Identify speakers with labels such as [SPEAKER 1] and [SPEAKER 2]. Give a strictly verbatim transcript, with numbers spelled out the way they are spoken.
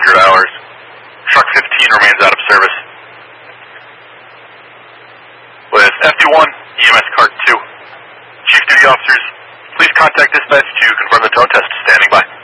[SPEAKER 1] hundred hours. Truck fifteen remains out of service. With F D one, E M S Cart two. Chief Duty Officers, please contact dispatch to confirm the tone test. Standing by.